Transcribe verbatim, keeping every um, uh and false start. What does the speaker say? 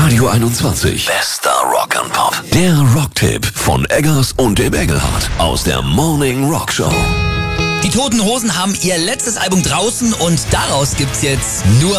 Radio einundzwanzig. Bester Rock and Pop. Der Rocktipp von Eggers und dem Engelhardt aus der Morning Rock Show. Die Toten Hosen haben ihr letztes Album draußen und daraus gibt's jetzt nur